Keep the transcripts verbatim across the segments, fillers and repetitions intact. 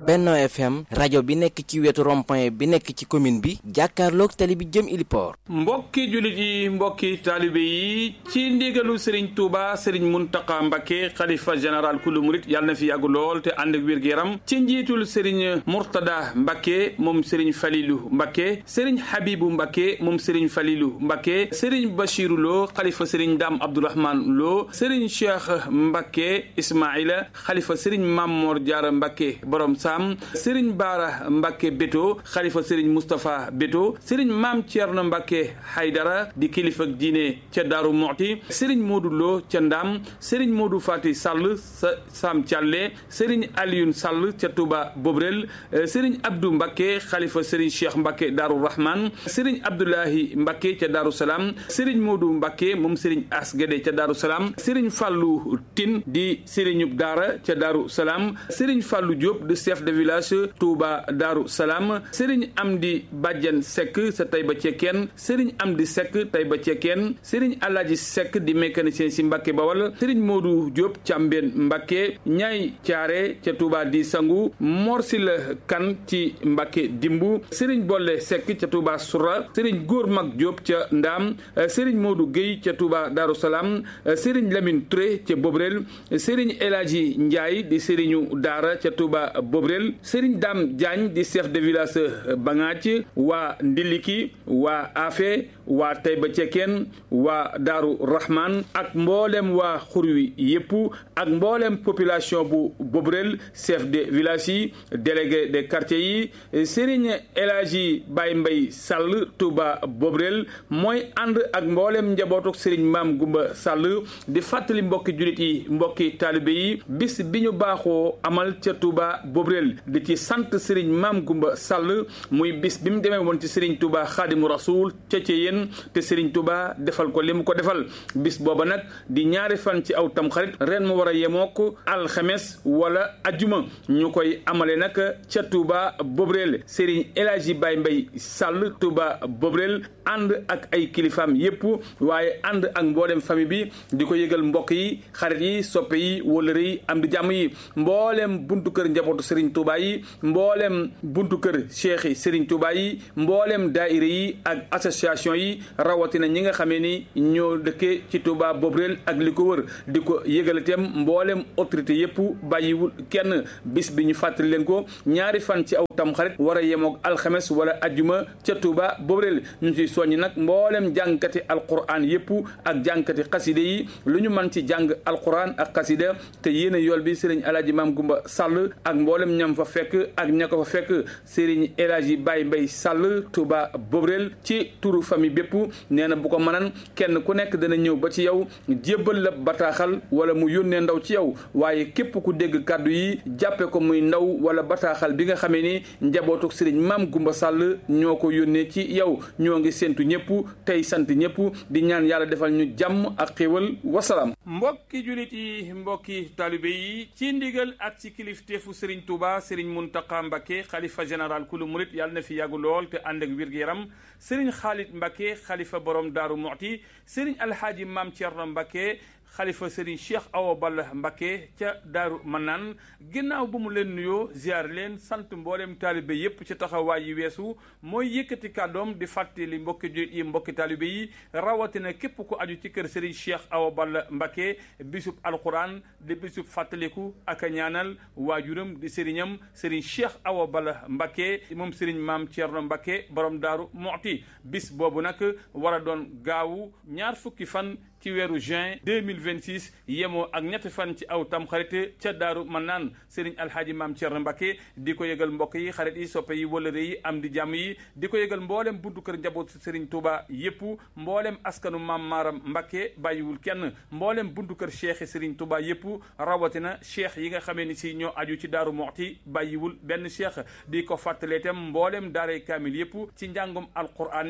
Benno F M rajo bi nekk ci wetu rond-point bi nekk ci commune bi jàkkaarloog tali bi jëm Iliport. mbokki jullit yi mbokki taalibe yi ci ndigalu Serigne Touba Serigne Mountakha Mbacké xalifa général kulu murit yàlla na fi yàgg lool te ànd ak wér-gu-yaram ci njiitul Serigne Mourtada Mbacké moom Serigne Falilou Mbacké Serigne Habibou Mbacké moom Serigne Falilou Mbacké Serigne Bachirou Lo xalifa Serigne Dame Abdourahmane Lo Serigne Cheikh Mbacké Ismaïla xalifa Serigne Mamor Diarra Mbacké borom Sam Serigne Bara Mbacké Beto xalifa Serigne Moustapha Beto Serigne Mame Thierno Mbacké Haydara di kilifa diine ca Daaru Muxti Serigne Modou Lo ca Ndam Serigne Modou Fati Sall sa Sam Thialé Serigne Alioune Sall ca Touba Bobrel Serigne Abdou Mbacké xalifa Serigne Cheikh Mbacké Daaru Rahman Serigne Abdoulahi Mbacké ca Daaru Salaam Serigne Modou Mbacké moom Serigne Asgede ca Daaru Salaam Serigne Fallou Tine di Serigne Daara ca Daaru Salaam Serigne Fallou Diop di chef de village Touba Daaru Salaam Serigne Amdi Badiane Seck sa Taïba Cekkeen Serigne Amdi Seck Taïba Cekkeen Serigne Alaji Seck di mécanicien si Mbacké Bawal Serigne Modou Diop Cambeen Mbacké Ñaay Thiaré ca Touba di Sangu Morsila Kan ci Mbacké Dimbu Serigne Bolle Seck ca Touba Soura Serigne Góor Mag Diop ca Ndaam Serigne Modou Gueye ca Touba Daaru Salaam Serigne Lamine Touré ca Bobrel Serigne Eladji Ndiaye di Serigne Daara ca Touba Bobrel Serigne Dame Diagne di chef de village Bangaaj waa Ndiliki waa Afe waa Taïba Cekkeen waa Daaru Rahman ak mboolem waa xurwi yépp ak mboolem population bu Bobrel chef de village yi délégué de quartier yi Serigne Eladji Baye Mbaye Sall Touba Bobrel mooy ànd ak mboolem njabootuk Serigne Maam Gumba Sall di fàttali mbokki julit yi mbokki taalibe yi bis bi ñu baaxoo amal ca Touba Bobrel di ci sant Serigne Maam Gumba Sall muy bis bi mu demee woon ci Serigne Touba Xaadimu Rasuul ca ca yéen te Serigne Touba defal ko li mu ko defal bis booba nag di ñaari fan ci aw tamxarit ren mu war a yemook alxames wala ajuma ñu koy amale nag ca Touba Bobrel Serigne Eladji Baye Mbaye Sall Touba Bobrel ànd ak ay kilifaam yépp waaye ànd ak mboolem famille bi di ko yëgal mbokk yi xarit yi soppe yi wóllëre yi am di jàmm yi mboolem buntu kër njabootu Serigne Touba yi mboolem buntu kër cheikh yi Serigne Touba yi mboolem daayira yi ak association yi rawatina ñi nga xamee ni ñoo dëkkee ci Touba Bobrel ak li ko wër di ko yëgal itam mboolem autorité yépp bàyyiwul kenn bis bi ñu fàttali leen ko ñaari fan ci aw tamxarit war a yemoog alxames wala ajjuma ca Touba Bobrel ñu ci soññi nag mboolem jàngkati alquran yépp ak jàngkati xaside yi lu ñu mën ci jàng alquran ak xasida te yéen a yool bi Serigne Alaaji Maam Gumba Sall ak mboolem ñam fa fekk ak ña ko fa fekk Serigne Eladji Baye Mbaye Sall Touba Bobrel ci turu famille bépp nee na bu ko mënan kenn ku nekk dana ñëw ba ci yow jébbal la bataaxal wala mu yónnee ndaw ci yow waaye képp ku dégg kàddu yi jàppe ko muy ndaw wala bataaxal bi nga xamee ni njabootu Serigne Maam Gumba Sall ñoo ko yónnee ci yow ñoo ngi séntu ñëpp tey sant ñëpp di ñaan yàlla defal ñu jàmm ak xéewal wasalaam. mbokki julit yi mbokki taalibe yi ci ndigal ak ci kilifteefu Serigne Touba Serigne Mountakha Mbacké xalifa général kulu murit yàlla na fi yàggu lool te ànd ak wér-gu-yaram Serigne Khalid Mbacké xalifa borom Daaru Muxti Serigne Alhaaji Maam Thierno Mbacké xalifa Serigne Cheikh Awa Balla Mbacké ca Daaru Manaan ginnaaw bu mu leen nuyoo ziar leen sant mboolem taalibe yépp ci taxawaay yi weesu mooy yëkkati kàddoom di fàttali mbokki jullit yi mbokki taalibe yi rawatina képp ku aju ci kër Serigne Cheikh Awa Balla Mbacké bisub alquran di bisub fàttaliku ak a ñaanal waajuram di sëriñam Serigne Cheikh Awa Balla Mbacké moom Serigne Maam Thierno Mbacké borom Daaru Muxti bis boobu nag war a doon gaawu ñaar fukki fan ci weeru juin deux mille vingt-six yemoo ak ñetti fan ci aw tam xarit ca Daaru Manaan Serigne Alhaaji Maam Thierno Mbacké di ko yëgal mbokk yi xarit yi soppe yi wëllëre yi am di jàmm yi di ko yëgal mboolem buntu kër njaboot Serigne Touba yépp mboolem askanu Maam Maaram Mbacké bàyyiwul kenn mboolem buntu kër cheikh Serigne Touba yépp rawatina cheikh yi nga xamee ni si ñoo aju ci Daaru Muxti bàyyiwul benn cheikh di ko fàttalee itam mboolem daaray kaamil yépp ci njàngum alquran mi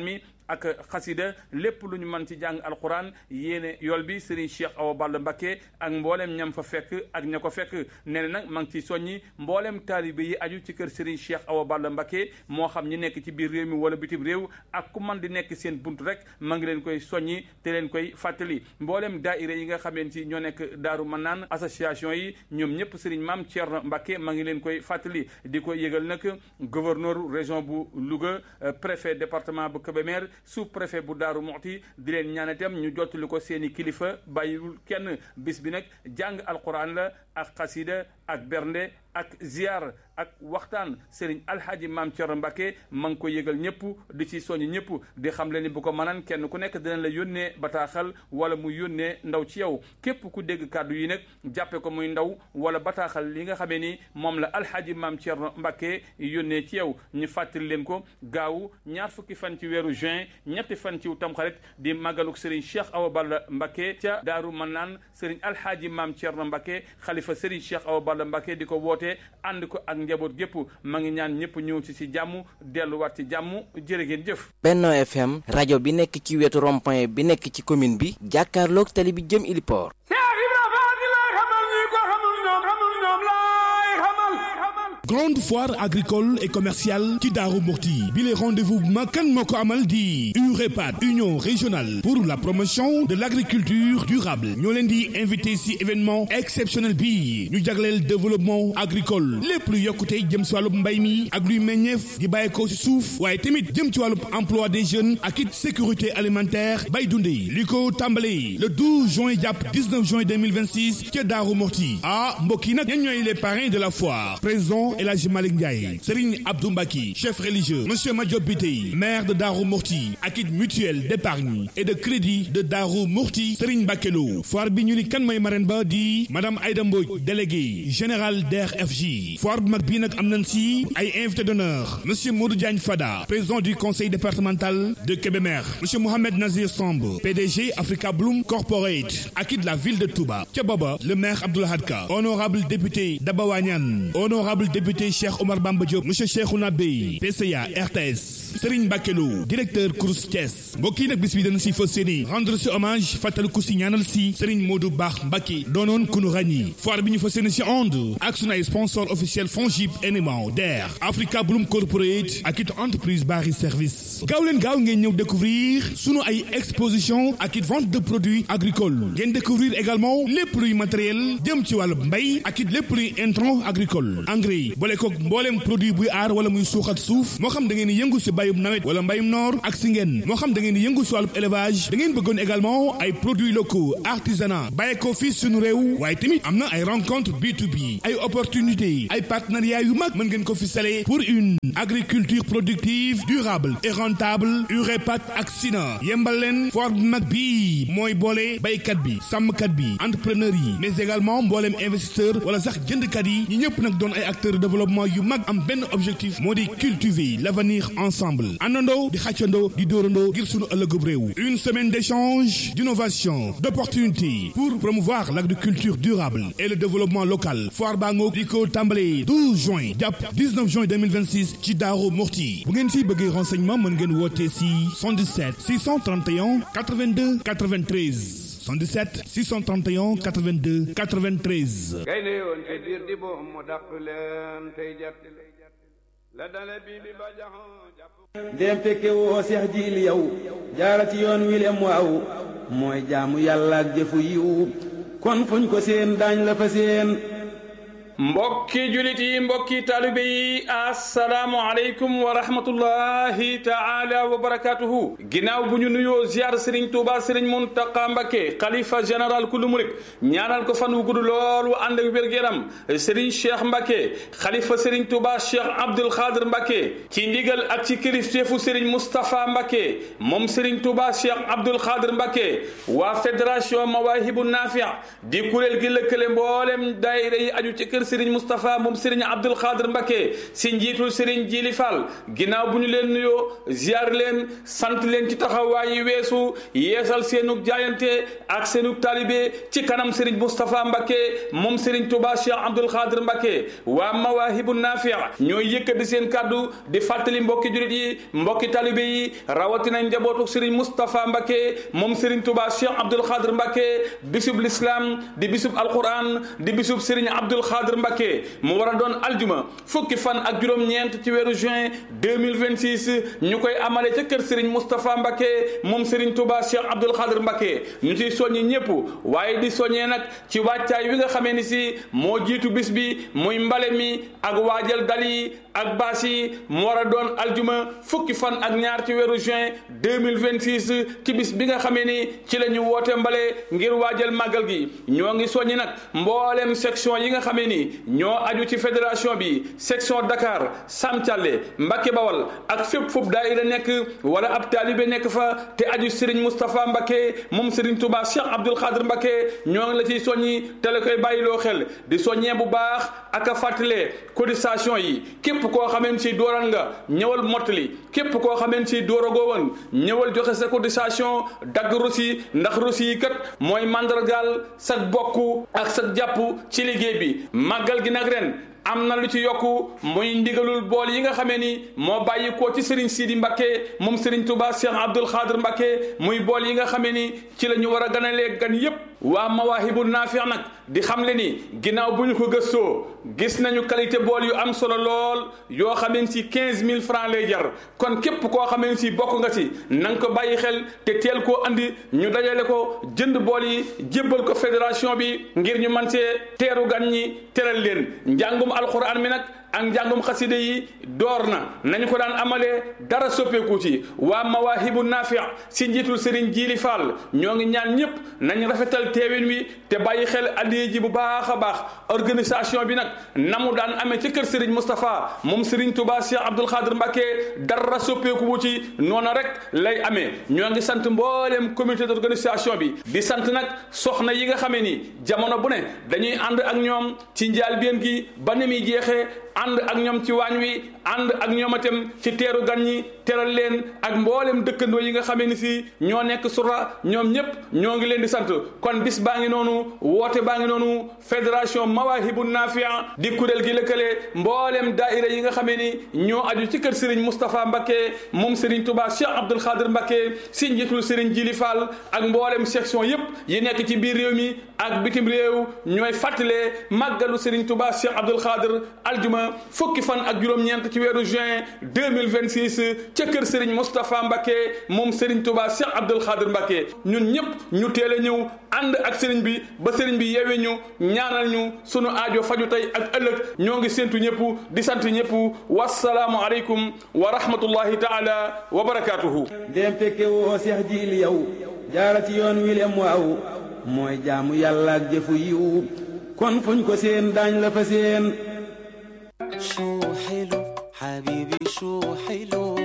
ak xasida lépp lu ñu mën ci jàng alquran yéene yool bi Serigne Cheikh Awa Balla Mbacké ak mboolem ñam fa fekk ak ña ko fekk nee na nag ma ngi ciy soññi mboolem taalibe yi aju ci kër Serigne Cheikh Awa Balla Mbacké moo xam ñi nekk ci biir réew mi wala bitim réew ak ku man di nekk seen bunt rek ma ngi leen koy soññi te leen koy fàttali mboolem daaira yi nga xamee ci ñoo nekk Daaru Manaan association yi ñoom ñëpp Serigne Mame Thierno Mbacké ma ngi leen koy fàttali di ko yëgal nag gouverneur région bu Louga préfet département bu Kébémer sous préfet bu Daaru Muxti di leen ñaan itam ñu jottali ko seeni kilifa bàyyiwul kenn bis bi nag jàng alquran la ak xasida ak bernde ak ziar ak waxtaan Serigne Alhaji Mame Thierno Mbacké ma ngi ko yëgal ñëpp di ci soññ ñëpp di xam le ni bu ko mënaan kenn ku nekk dina la yónnee bataaxal wala mu yónnee ndaw ci yow képp ku dégg kàddu yi nag jàppe ko muy ndaw wala bataaxal li nga xamee ni moom la Alhaji Mame Thierno Mbacké yónnee ci yow ñu fàttali leen ko gaawu ñaar fukki fan ci weeru juin ñetti fan ci tamxarit di màggaluk Serigne Cheikh Awa Balla Mbacké ca Daaru Manaan Serigne Alhaji Mame Thierno Mbacké xalifa Serigne Cheikh Awa Balla Mbacké di ko woote ànd ko ak njaboot gépp ma ngi ñaan ñëpp ñëw ci ci jàmm delluwaat ci jàmm jërë ngeen jëf. Benno F M rajo bi nekk ci wetu rond-point bi nekk ci commune bi jàkkaarloog tali bi jëm Iliport. Grande foire agricole et commerciale ci Daaru Muxti bi les rendez-vous bu mag kan moo ko amal di U R E P A D Union régionale pour la promotion de l'agriculture durable ñoo leen di invité ci événement exceptionnel bi ñu jagleel développement agricole lépp lu yokkute jëm ci wàllub mbay mi ak luy meññeef di bàyyeekoo ci suuf waaye tamit jëm ci wàllub emploi des jeunes ak it sécurité alimentaire bay dundee li ko tàmbalee le douze juin jàpp dix-neuf juin deux mille vingt-six ca Daaru Muxti ah mbokk yi nag ñan ñooy les parrains de la foire président El Hadji Malick Ndiaye Serigne Abdou Mbaki chef religieux Monsieur Madiop Biteye maire de Darou Mourti ak it mutuelle d'épargne et de crédit de Darou Mourti Serigne Mbakelo foire bi ñu ni kan mooy marraine ba di madame Aïda Mbodj délégué général D R F J foire bu mag bii nag am nañ si ay invité d'honneur Monsieur Modou Diagne Fada président du conseil départemental de Kébémer Monsieur Mohamed Nazir Samb P D G Africa Bloom Corporate ak it la ville de Touba ca booba le maire Abdoul Ahad Ka honorable député Daba Wañan honorable député Cheikh Omar Bamba Diop monsieur Cheikhouna Bey P C A R T S Serigne Bakelo directeur Crous Thiès mbokk yi nag bis bi dañu si fas yéene rendre si hommage fàttaliku si ñaanal si Serigne Modou Baax Mbacké doonoon ku nu ràññi foire bi ñu fas yéene si onde ak sunu ay sponsor officiel Fongib N M A D E R Africa Bloom Corporate ak it entreprise Bari Service gaaw leen gaaw ngeen ñëw découvrir sunu ay exposition ak it vente de produits agricoles ngeen découvrir également lépp luy matériel jëm ci wàllu mbay ak it lépp luy intrant agricole engrais boole koog mbooleem produit buy aar wala muy suuxat suuf moo xam da ngeen di yëngu si bayum nawet wala mbayum noor ak si ngeen moo xam da ngeen di yëngu si wàllub élevage da ngeen bëggoon également ay produits locaux artisanat bàyyi ko fii suñu réew waaye tamit am na ay rencontre B to B ay opportunités ay partenariats yu mag mën ngeen ko fi sale pour une agriculture productive durable et rentable U R E P A D ak Sina yembal leen foire bu mag bi mooy boole baykat bi sàmmkat bi entrepreneur yi mais également mbooleem investisseur wala sax jëndkat yi ñi ñëpp nag doon ay acteurs développement yu mag am benn objectif moo di cultiver l'avenir ensemble àndandoo di xàccandoo di dóorandoo ngir sunu ëllëgub réew une semaine d'échange d'innovation d'opportunités pour promouvoir l'agriculture durable et le développement local foire baa ngoog di ko tàmbalee douze juin jàpp dix-neuf juin deux mille vingt-six ci Darou Mourti bu ngeen si bëggee renseignement mën ngeen woote si soixante-dix-sept six cent trente et un quatre-vingt-deux quatre-vingt-treize soixante-dix-sept six cent trente et un quatre-vingt-deux quatre-vingt-treize ndéem fekke woo seex jiil yow jaara ci yoon wi lem waaw mooy jaamu yàlla ak jëfu yiw kon fuñ ko seen daañ la fa seen mbokki julit yi mbokki taalibe yi assalaamu aleykum wa rahmatullahi taala wa barakatuhu ginnaaw bu ñu nuyoo ziar Serigne Touba Serigne Mountakha Mbacké xalifa général kulu murit ñaanal ko fan wu gudd lool wu ànd ak wér-gu-yaram Serigne Cheikh Mbacké xalifa Serigne Touba Cheikh Abdoul Khadr Mbacké ci ndigal ak ci kilifteefu Serigne Moustapha Mbacké moom Serigne Touba Cheikh Abdoul Khadr Mbacké waa fédération Mawahibou Nafi' di kuréel gi lëkkale mboolem daayira yi aju ci kër kër Serigne Moustapha moom Serigne Abdoul Khadr Mbacké si njiitul Serigne Djili Fall ginnaaw bu ñu leen nuyoo ziar leen sant leen ci taxawaay yi weesu yeesal seenug jaayante ak seenug talibé ci kanam Serigne Moustapha Mbacké moom Serigne Touba Cheikh Abdoul Khadr Mbacké waa Mawahibou Nafi' ñooy yëkkati seen kàddu di fàttali mbokki julit yi mbokki talibé yi rawatina njabootu Serigne Moustapha Mbacké moom Serigne Touba Cheikh Abdoul Khadr Mbacké bisub l'islam di bisub alquran di bisub Serigne Abdoul Khadr Mbacké mu war a doon aljuma fukki fan ak juróom-ñeent ci weeru juin deux mille vingt-six ñu koy amale ca kër Serigne Moustapha Mbacké moom Serigne Touba Cheikh Abdoul Khadr Mbacké ñu ciy soññi ñëpp waaye di soññee nag ci wàccaay wi nga xamee ni si moo jiitu bis bi muy mbale mi ak waajal dal yi ak baas yi mu war a doon aljuma fukki fan ak ñaar ci weeru juin deux mille vingt-six ci bis bi nga xamee ni ci la ñu woote mbale ngir waajal màggal gi ñoo ngi soññi nag mboolem section yi nga xamee ni ñoo aju ci fédération bi section Dakar Sam Thialé Mbacké Bawal ak fépp foofu daayira nekk wala ab taalibe nekk fa te aju Serigne Moustapha Mbacké moom Serigne Touba Cheikh Abdoul Khadr Mbacké ñoo ngi la ciy soññi te la koy bàyyiloo xel di soññee bu baax ak a fàttalee cotisation yi képp koo xameen si dooran nga ñëwal mottali képp koo xameen si door a goowoon ñëwal joxe sa cotisation dagg rosi ndax rosi yi kat mooy mandargaal sa bokk ak sa jàpp ci liggéey bi màggal gi nag ren am na lu ci yokku muy ndigalul bool yi nga xamee ni moo bàyyi koo ci Serigne Sidi Mbacké moom Serigne Touba Cheikh Abdoul Khadr Mbacké muy bool yi nga xamee ni ci la ñu war a ganalee gan yépp waa Mawahibou Nafi' nag di xamle ni ginnaaw bu ñu ko gëstoo gis nañu qualité bool yu am solo lool yoo xamee si quinze mille francs lay jar kon képp koo xamee si bokk nga si na nga ko bàyyi xel te teel koo andi ñu dajale ko jënd bool yi jébbal ko fédération bi ngir ñu man see teeru gan ñi teral leen njàngum alquran mi nag ak njàngum xaside yi door na nañu ko daan amalee dara soppeeku ci waa Mawahibou Nafi' si njiitul Serigne Djili Fall ñoo ngi ñaan ñëpp nañ rafetal teewin wi te bàyyi xel addiya ji bu baax a baax organisation bi nag na mu daan amee ci kër Serigne Moustapha moom Serigne Touba Cheikh Abdoul Khadr Mbacké dara soppeeku wu ci noona rek lay amee ñoo ngi sant mboolem comité d'organisation bi di sant nag soxna yi nga xamee ni jamono bu ne dañuy ànd ak ñoom ci njëlbéen gi ba ni muy jeexee ànd ak ñoom ci waañ wi ànd ak ñoom itam ci teeru gan ñi teral leen ak mboolem dëkkandoo yi nga xamee ni si ñoo nekk sura ñoom ñëpp ñoo ngi leen di sant kon bis baa ngi noonu woote baa ngi noonu fédération Mawahibou Nafi' di kuréel gi lëkkale mboolem daaira yi nga xamee ni ñoo aju ci kër Serigne Moustapha Mbacké moom Serigne Touba Cheikh Abdoul Khadr Mbacké si njiitul Serigne Djili Fall ak mboolem section yëpp yi nekk ci biir réew mi ak bitim réew ñooy fàttalee màggalu Serigne Touba Cheikh Abdoul Khadr aljuma fukki fan ak juróom-ñeent ci weeru juin deux mille vingt-six ca kër Serigne Moustapha Mbacké moom Serigne Touba Cheikh Abdoul Khadr Mbacké ñun ñëpp ñu teel a ñëw ànd ak Serigne bi ba Serigne bi yeewee ñu ñaanal ñu sunu aajo faju tey ak ëllëg ñoo ngi séntu ñëpp di sant ñëpp wasalaamu aleykum wa rahmatullahi taala wa barakatuhu dem fekke woo Seex Jiili yow jaara ci yoon wi lem waaw mooy jaamu yàlla ak jëfu yiw kon fuñ ko seen daañ la fa seen شو حلو حبيبي شو حلو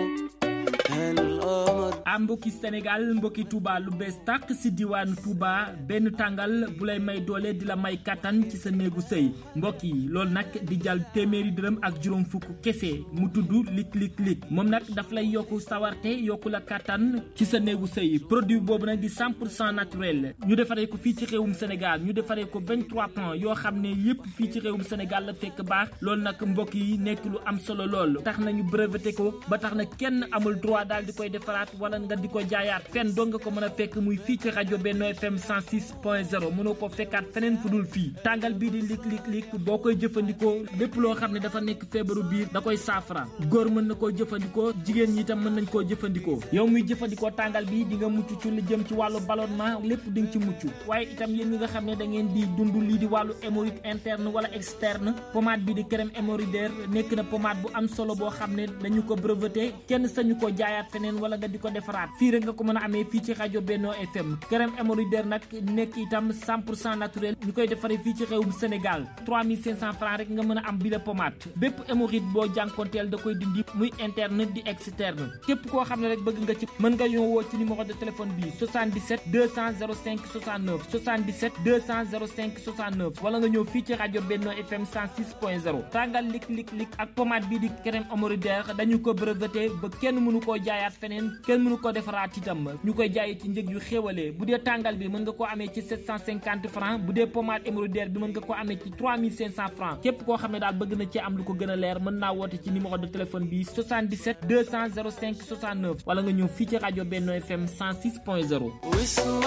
هالقمر am mbokki Sénégal mbokki Touba lu bees tàq si diwaanu Touba benn tàngal bu lay may doole di la may kattan ci sa néegu sëy mbokk yi loolu nag di jàll téeméeri dërëm ak juróom fukk kese mu tudd lik lik lik moom nag daf lay yokku sawarte yokku la kattan ci sa néegu sëy produit boobu nag di cent pour cent naturel ñu defaree ko fii ci réewum Sénégal ñu defaree ko vingt-trois plans yoo xam ne yépp fii ci réewum Sénégal la fekk baax loolu nag mbokk yi nekk lu am solo lool tax nañu breveté ko ba tax na kenn amul droit daal di koy defaraat wala nga di ko jaayaat fenn doo nga ko mën a fekk muy fii ci rajo Benno F M cent six point zéro mënoo ko fekkaat feneen fu dul fii tàngal bii di lik lik lik boo koy jëfandikoo lépp loo xam ne dafa nekk feebaru biir da koy saafara góor mën na koo jëfandikoo jigéen ñi itam mën nañ koo jëfandikoo yow muy jëfandikoo tàngal bi di nga mucc ci lu jëm ci wàllu ballonnement lépp di nga ci mucc waaye itam yéen ñi nga xam ne da ngeen di dund lii di wàllu hémorroïde interne wala externe pommade bi di crème hémorroïdaire nekk na pommade bu am solo boo xam ne dañu ko breveté kenn sañu ko jaayaat feneen wala nga di ko defar defaraat fii rek nga ko mën a amee fii ci rajo Benno F M crème hémorroïdaire nag nekk itam cent pour cent naturel ñu koy defaree fii ci réewum Sénégal trois mille cinq cents francs rek nga mën a am bi la pommade bépp hémorroïde boo jànkonteel da koy dindi muy interne di externe képp koo xam ne rek bëgg nga ci mën nga ñoo woo ci numéro de téléphone bi soixante-dix-sept deux cents zéro cinq soixante-neuf soixante-dix-sept deux cents zéro cinq soixante-neuf wala nga ñëw fii ci rajo Benno F M cent six point zéro tàngal lik lik lik ak pommade bii di crème hémorroïdaire dañu ko breveté ba kenn mënu koo jaayaat feneen kenn mënu ko defaraat itam ñu koy jaayee ci njëg yu xéwalee bu dee tàngal bi mën nga koo amee ci sept cent cinquante francs bu dee pommade hémorroïdaire bi mën nga koo amee ci trois mille cinq cents francs képp koo xam ne daal bëgg na ci am lu ko gën a leer mën naa woote ci numéro de téléphone bi soixante-dix-sept deux cents zéro cinq soixante-neuf wala nga ñëw fii ci rajo Benno F M cent six point zéro